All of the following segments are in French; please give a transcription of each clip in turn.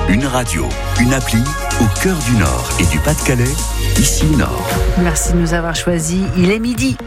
Une radio, une appli au cœur du Nord et du Pas-de-Calais, ici Nord. Merci de nous avoir choisis. Il est midi.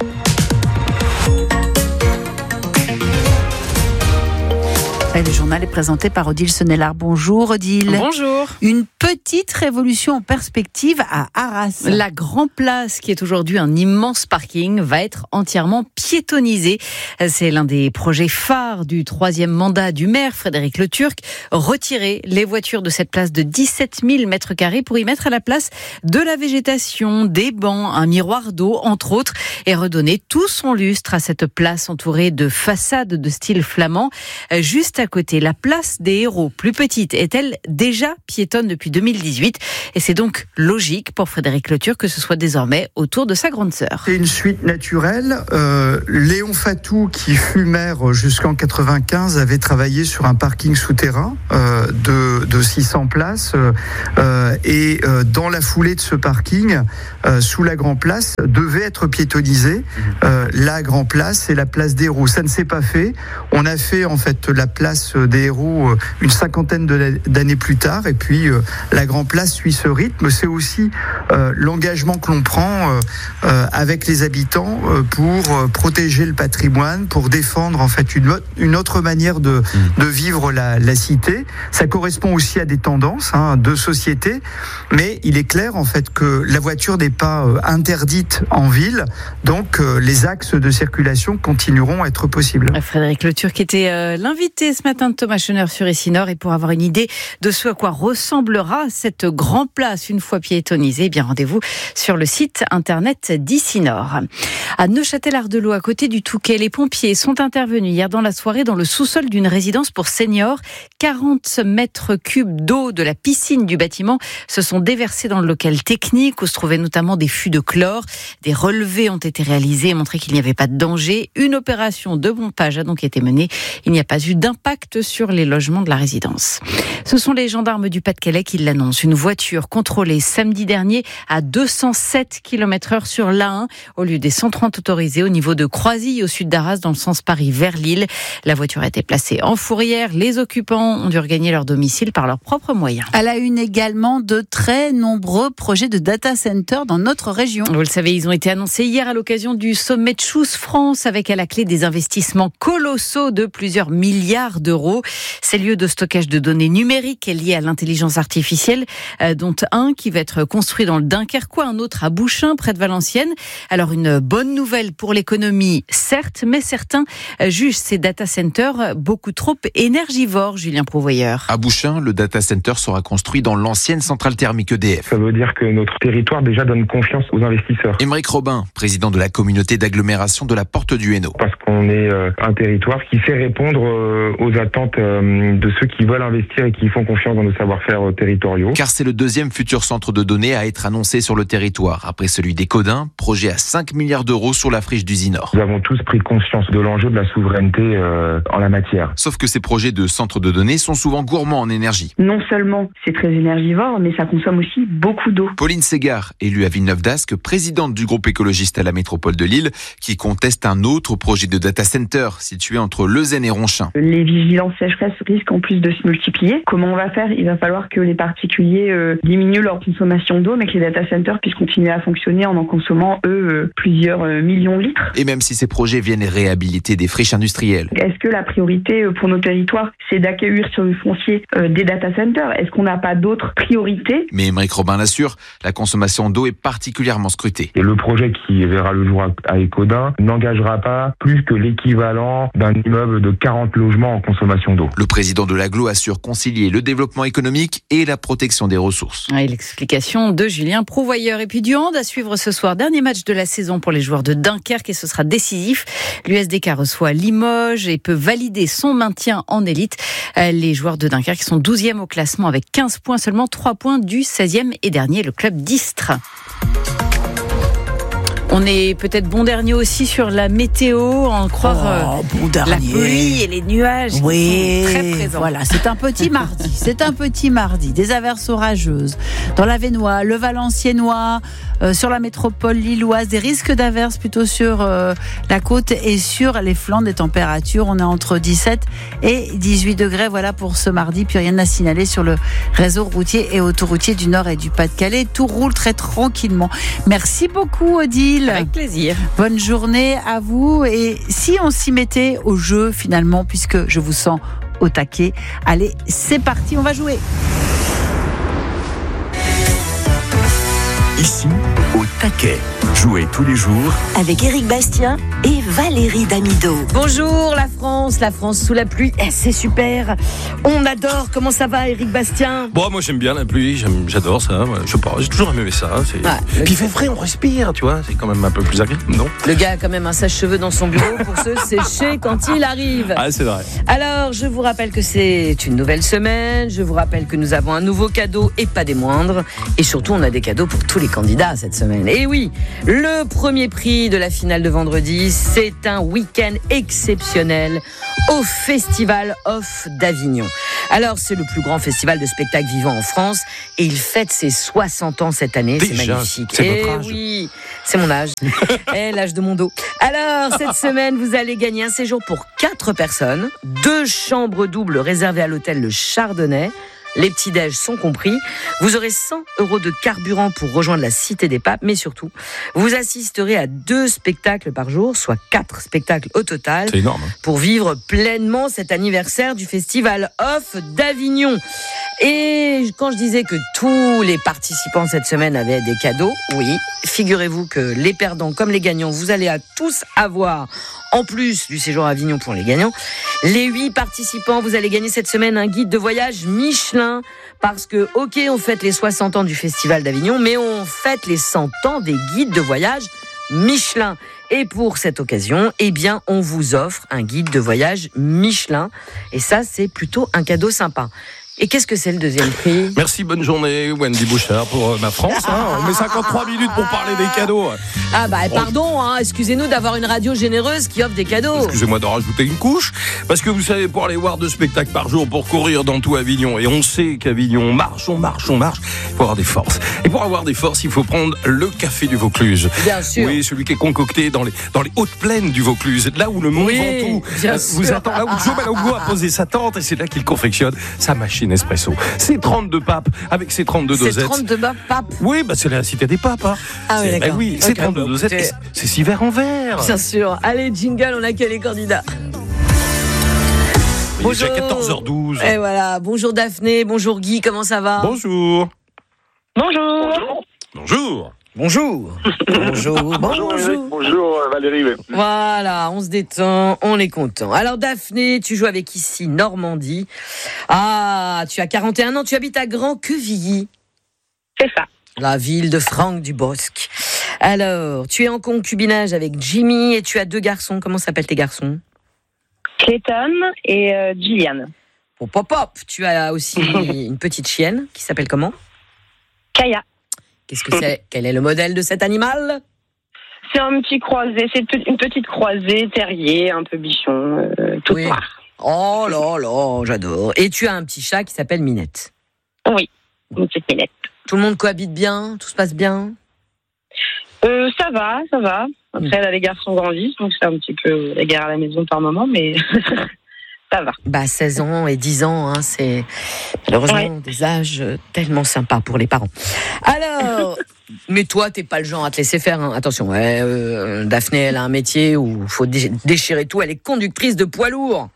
Et le journal est présenté par Odile Sonnellard. Bonjour Odile. Bonjour. Une petite révolution en perspective à Arras. La Grand Place, qui est aujourd'hui un immense parking, va être entièrement piétonnisée. C'est l'un des projets phares du 3e mandat du maire Frédéric Le Turc. Retirer les voitures de cette place de 17 000 mètres carrés pour y mettre à la place de la végétation, des bancs, un miroir d'eau, entre autres, et redonner tout son lustre à cette place entourée de façades de style flamand. Juste à côté, la place des Héros, plus petite, est-elle déjà piétonne depuis 2018 et c'est donc logique pour Frédéric Le Turc que ce soit désormais autour de sa grande sœur. C'est une suite naturelle. Léon Fatou, qui fut maire jusqu'en 95, avait travaillé sur un parking souterrain de 600 places et dans la foulée de ce parking, sous la Grand Place, devait être piétonnisée la Grand Place et la place des Héros. Ça ne s'est pas fait. On a fait en fait la place des Héros une cinquantaine d'années plus tard et puis la Grand Place suit ce rythme. C'est aussi l'engagement que l'on prend avec les habitants pour protéger le patrimoine, pour défendre en fait une autre manière de vivre la cité. Ça correspond aussi à des tendances de société, mais il est clair en fait que la voiture n'est pas interdite en ville, donc les axes de circulation continueront à être possibles. Frédéric Le Turc était l'invité ce matin de Thomas Schoener sur ici Nord, et pour avoir une idée de ce à quoi ressemblera cette Grand Place une fois piétonnisée, eh bien rendez-vous sur le site internet d'Ici Nord. À Neuchâtel-Ardelot, à côté du Touquet, les pompiers sont intervenus hier dans la soirée dans le sous-sol d'une résidence pour seniors. 40 mètres cubes d'eau de la piscine du bâtiment se sont déversés dans le local technique où se trouvaient notamment des fûts de chlore. Des relevés ont été réalisés et montré qu'il n'y avait pas de danger. Une opération de pompage a donc été menée. Il n'y a pas eu d'impact sur les logements de la résidence. Ce sont les gendarmes du Pas-de-Calais qui l'annoncent. Une voiture contrôlée samedi dernier à 207 km/h sur l'A1 au lieu des 130 autorisés au niveau de Croisille au sud d'Arras dans le sens Paris vers Lille. La voiture a été placée en fourrière. Les occupants ont dû regagner leur domicile par leurs propres moyens. À la une également de très nombreux projets de data center dans notre région. Vous le savez, ils ont été annoncés hier à l'occasion du sommet de Choose France avec à la clé des investissements colossaux de plusieurs milliards d'euros. Ces lieux de stockage de données numériques liés à l'intelligence artificielle, dont un qui va être construit dans le Dunkerquois, un autre à Bouchain, près de Valenciennes. Alors une bonne nouvelle pour l'économie, certes, mais certains jugent ces data centers beaucoup trop énergivores, Julien Prouvoyeur. À Bouchain, le data center sera construit dans l'ancienne centrale thermique EDF. Ça veut dire que notre territoire déjà donne confiance aux investisseurs. Aymeric Robin, président de la communauté d'agglomération de la Porte du Hainaut. Parce qu'on est un territoire qui sait répondre aux attentes de ceux qui veulent investir et qui font confiance dans nos savoir-faire territoriaux. Car c'est le deuxième futur centre de données à être annoncé sur le territoire, après celui des Caudins, projet à 5 milliards d'euros sur la friche d'Usinor. Nous avons tous pris conscience de l'enjeu de la souveraineté en la matière. Sauf que ces projets de centres de données sont souvent gourmands en énergie. Non seulement c'est très énergivore, mais ça consomme aussi beaucoup d'eau. Pauline Ségard, élue à Villeneuve-d'Ascq, présidente du groupe écologiste à la métropole de Lille, qui conteste un autre projet de data center situé entre Leuzen et Ronchin. Les vigilances sécheresse risquent en plus de se multiplier. Comment on va faire ? Il va falloir que les particuliers diminuent leur consommation d'eau, mais que les data centers puissent continuer à fonctionner en consommant, plusieurs millions de litres. Et même si ces projets viennent réhabiliter des friches industrielles. Est-ce que la priorité pour nos territoires, c'est d'accueillir sur le foncier des data centers ? Est-ce qu'on n'a pas d'autres priorités ? Mais Aymeric Robin l'assure, la consommation d'eau est particulièrement scrutée. Et le projet qui verra le jour à Écaudin n'engagera pas plus que l'équivalent d'un immeuble de 40 logements en consommation d'eau. Le président de l'Agglo assure concilier le développement économique et la protection des ressources. Et l'explication de Julien Prouvoyeur. Et puis du hand à suivre ce soir. Dernier match de la saison pour les joueurs de Dunkerque et ce sera décisif. L'USDK reçoit Limoges et peut valider son maintien en élite. Les joueurs de Dunkerque sont 12e au classement avec 15 points, seulement 3 points du 16e et dernier, le club d'Istres. On est peut-être bon dernier aussi sur la météo, en croire bon la dernier. pluie et les nuages qui sont très présents. Voilà, c'est un petit mardi. C'est un petit mardi. Des averses orageuses dans l'Avesnois, le Valenciennois, sur la métropole lilloise, des risques d'averses plutôt sur la côte et sur les flancs des températures. On est entre 17 et 18 degrés. Voilà pour ce mardi. Puis rien à signaler sur le réseau routier et autoroutier du Nord et du Pas-de-Calais. Tout roule très tranquillement. Merci beaucoup, Odile. Avec plaisir. Bonne journée à vous. Et si on s'y mettait au jeu finalement, puisque je vous sens au taquet, allez, c'est parti, on va jouer. Ici, au taquet. Jouez tous les jours avec Éric Bastien et Valérie Damido. Bonjour la France sous la pluie, c'est super. On adore, comment ça va Éric Bastien? Bon, moi j'aime bien la pluie, j'adore ça, je sais pas, j'ai toujours aimé ça. Puis il fait frais, on respire, tu vois, c'est quand même un peu plus agréable, non? Le gars a quand même un sèche-cheveux dans son bureau pour se sécher quand il arrive. Ah, c'est vrai. Alors, je vous rappelle que c'est une nouvelle semaine, je vous rappelle que nous avons un nouveau cadeau et pas des moindres. Et surtout, on a des cadeaux pour tous les candidats cette semaine. Et oui, le premier prix de la finale de vendredi, c'est un week-end exceptionnel au Festival Off d'Avignon. Alors, c'est le plus grand festival de spectacles vivants en France et il fête ses 60 ans cette année. Déjà, c'est magnifique. c'est votre âge. Oui, c'est mon âge. Et l'âge de mon dos. Alors, cette semaine, vous allez gagner un séjour pour 4 personnes, 2 chambres doubles réservées à l'hôtel Le Chardonnay. Les petits-déj sont compris. Vous aurez 100 € de carburant pour rejoindre la Cité des Papes, mais surtout, vous assisterez à 2 spectacles par jour, soit 4 spectacles au total. C'est énorme. Pour vivre pleinement cet anniversaire du Festival Off d'Avignon. Et quand je disais que tous les participants cette semaine avaient des cadeaux, oui, figurez-vous que les perdants comme les gagnants, vous allez à tous avoir, en plus du séjour à Avignon pour les gagnants, les 8 participants, vous allez gagner cette semaine un guide de voyage Michelin. Parce que, ok, on fête les 60 ans du Festival d'Avignon, mais on fête les 100 ans des guides de voyage Michelin. Et pour cette occasion, eh bien, on vous offre un guide de voyage Michelin. Et ça, c'est plutôt un cadeau sympa. Et qu'est-ce que c'est le deuxième prix? Merci, bonne journée Wendy Bouchard pour ma France. On met 53 minutes pour parler des cadeaux. Ah bah pardon, excusez-nous d'avoir une radio généreuse qui offre des cadeaux. Excusez-moi de rajouter une couche, parce que vous savez, pour aller voir 2 spectacles par jour, pour courir dans tout Avignon, et on sait qu'Avignon, on marche, il faut avoir des forces. Et pour avoir des forces, il faut prendre le café du Vaucluse. Bien sûr. Oui, celui qui est concocté dans les hautes plaines du Vaucluse, là où le Mont Ventoux vous attend, là où Joe Malongo a posé sa tente, et c'est là qu'il confectionne sa machine espresso. C'est 32 papes avec ses 32 dosettes. C'est 32 papes. Oui, bah c'est la Cité des Papes. Ah oui, d'accord. Oui, c'est 32 dosettes. C'est 6 verres en verre. Bien sûr. Allez, jingle, on accueille les candidats. Il est déjà 14h12. Et voilà. Bonjour Daphné, bonjour Guy, comment ça va? Bonjour. Bonjour. Bonjour. Bonjour. Bonjour Valérie. Voilà, on se détend, on est content. Alors Daphné, tu joues avec ici Normandie. Ah, tu as 41 ans, tu habites à Grand-Quevilly. C'est ça. La ville de Franck Dubosc. Alors, tu es en concubinage avec Jimmy et tu as 2 garçons. Comment s'appellent tes garçons? Clayton et Gillian. Hop, hop, hop. Tu as aussi une petite chienne qui s'appelle comment? Kaya. Qu'est-ce que c'est? Quel est le modèle de cet animal? C'est un petit croisé, c'est une petite croisée, terrier, un peu bichon, toute noire. Oh là là, j'adore. Et tu as un petit chat qui s'appelle Minette. Oui, une petite Minette. Tout le monde cohabite bien? Tout se passe bien? Ça va. Après, là, les garçons grandissent, donc c'est un petit peu la guerre à la maison par moment, mais ça va. Bah, 16 ans et 10 ans, c'est malheureusement des âges tellement sympas pour les parents. Alors, mais toi, t'es pas le genre à te laisser faire. Attention, Daphné, elle a un métier où il faut déchirer tout. Elle est conductrice de poids lourd.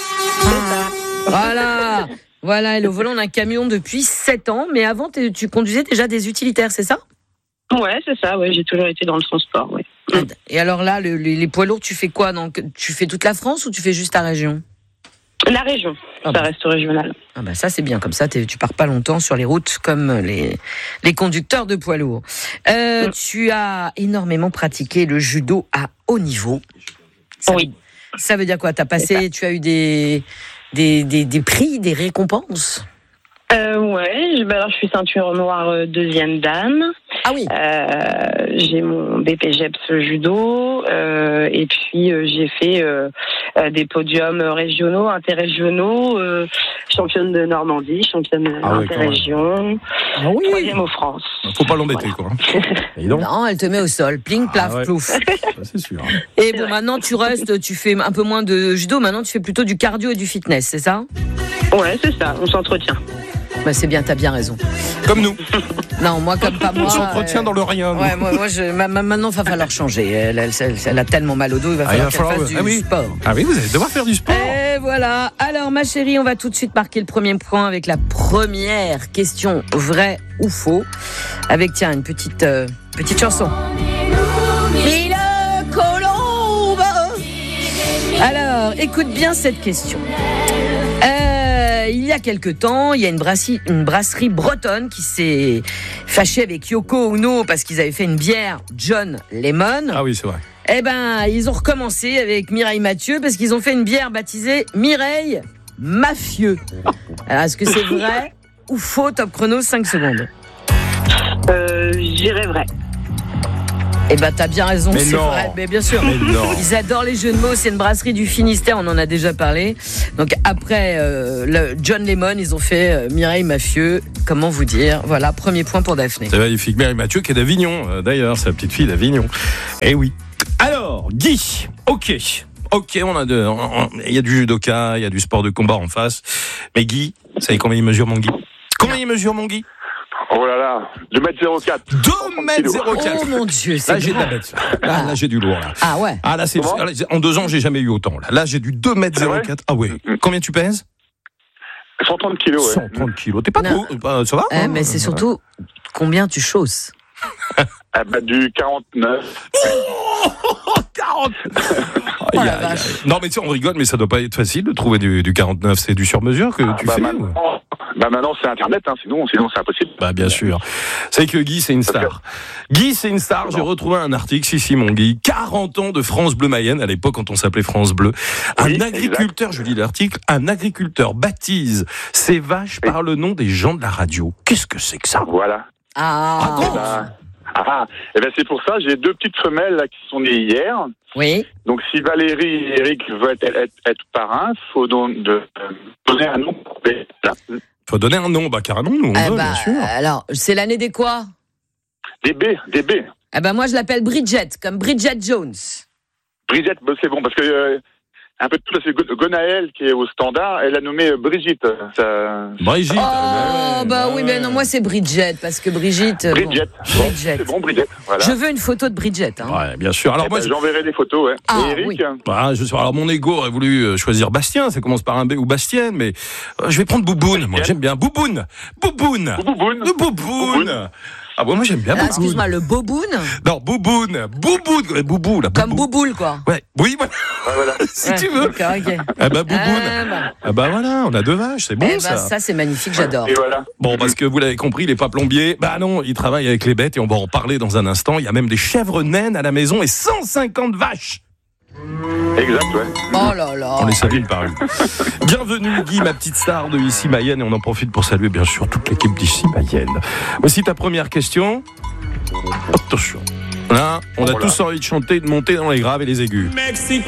Voilà, elle est au volant d'un camion depuis 7 ans. Mais avant, tu conduisais déjà des utilitaires, c'est ça? Ouais, c'est ça. Ouais, j'ai toujours été dans le transport. Ouais. Et alors là, les poids lourds, tu fais quoi? Donc, tu fais toute la France ou tu fais juste ta région? La région, ça reste régional. Ah bah ça c'est bien, comme ça tu pars pas longtemps sur les routes comme les conducteurs de poids lourds. Tu as énormément pratiqué le judo à haut niveau. Ça veut dire quoi? T'as passé, tu as eu des prix, des récompenses? Ouais, alors je suis ceinture noire 2e dan. Ah oui. J'ai mon BPGEPS judo et puis j'ai fait des podiums régionaux, interrégionaux, championne de Normandie, championne interrégion, troisième au France. Faut pas l'embêter, quoi. Non, elle te met au sol, pling, plaf, plouf. C'est sûr. Et bon, maintenant tu fais un peu moins de judo, maintenant tu fais plutôt du cardio et du fitness, c'est ça ? Ouais, c'est ça, on s'entretient. Bah c'est bien, t'as bien raison. Comme nous. Non, moi comme pas moi. On s'entretient dans le rien. Ouais, moi maintenant il va falloir changer. Elle a tellement mal au dos, il va falloir qu'elle fasse du sport. Ah oui, vous allez devoir faire du sport. Et voilà. Alors ma chérie, on va tout de suite marquer le premier point avec la première question, vrai ou faux, avec une petite chanson. Mille colombes. Alors, écoute bien cette question. Il y a quelque temps, il y a une brasserie bretonne qui s'est fâchée avec Yoko Ono parce qu'ils avaient fait une bière John Lemon. Ah oui, c'est vrai. Eh ben, ils ont recommencé avec Mireille Mathieu parce qu'ils ont fait une bière baptisée Mireille Mafieux. Alors, est-ce que c'est vrai ou faux? Top chrono, 5 secondes. Je dirais vrai. Eh ben, t'as bien raison, mais c'est non. vrai. Mais bien sûr, ils adorent les jeux de mots. C'est une brasserie du Finistère, on en a déjà parlé. Donc après le John Lemon, ils ont fait Mireille Mafieux. Comment vous dire? Voilà, premier point pour Daphné. C'est magnifique. Mireille Mathieu qui est d'Avignon, d'ailleurs, c'est la petite fille d'Avignon. Eh oui. Alors, Guy, ok, on a il y a du judoka, il y a du sport de combat en face. Mais Guy, vous savez combien il mesure, mon Guy? Combien il mesure, mon Guy? Oh là là, 2m04. 2m04. Oh mon Dieu, c'est là, j'ai de la bête. Là, j'ai du lourd. Là. Ah ouais. Ah là, en 2 ans, j'ai jamais eu autant. Là, j'ai du 2m04. Ah ouais. Combien tu pèses? 130 kilos. 130 kilos. T'es pas trop. Ça va? Mais c'est surtout combien tu chausses. Du 49. Oh, 40. Non, mais tu sais, on rigole, mais ça doit pas être facile de trouver du 49. C'est du sur-mesure que tu fais. Maintenant, c'est Internet, sinon c'est impossible. Bah, bien sûr. C'est que Guy, c'est une star. Guy, c'est une star. J'ai retrouvé un article, si, mon Guy. 40 ans de France Bleu Mayenne, à l'époque, quand on s'appelait France Bleu. Un agriculteur, je lis l'article, un agriculteur baptise ses vaches par le nom des gens de la radio. Qu'est-ce que c'est que ça? Voilà. Et ben c'est pour ça, j'ai 2 petites femelles là, qui sont nées hier. Oui. Donc si Valérie et Eric veulent être parrains, il faut donner un nom. Faut donner un nom, carrément, nous, on veut, bien sûr. Alors, c'est l'année des quoi? Des B. Eh ben moi, je l'appelle Bridget, comme Bridget Jones. Bridget, c'est bon, parce que un peu de tout, c'est Gonaël qui est au standard, elle a nommé Brigitte. Brigitte. Oui, mais non, moi c'est Bridget, parce que Brigitte. Bridget. Bridget. C'est bon, Bridget. Voilà. Je veux une photo de Bridget. Ouais, bien sûr. Alors moi, j'enverrai des photos. Ouais. Ah, et Eric. oui. Alors mon ego aurait voulu choisir Bastien. Ça commence par un B ou Bastienne, mais je vais prendre Bouboune. Moi, j'aime bien Bouboune. Ah bon, moi j'aime bien Bouboune. Excuse-moi, le Boboune? Non, Bouboune. Boubou, là. Comme Bouboule, quoi. Ouais, oui, voilà. Si tu veux. D'accord, ok. Bouboune. Voilà, on a 2 vaches, c'est bon ça. Ça, c'est magnifique, j'adore. Et voilà. Bon, parce que vous l'avez compris, il n'est pas plombier. Non, il travaille avec les bêtes et on va en parler dans un instant. Il y a même des chèvres naines à la maison et 150 vaches. Exact, ouais. Oh là là. On les salue une par une. Bienvenue Guy, ma petite star de Ici Mayenne, et on en profite pour saluer bien sûr toute l'équipe d'Ici Mayenne. Voici ta première question. Attention. Là, on a tous envie de chanter, de monter dans les graves et les aigus.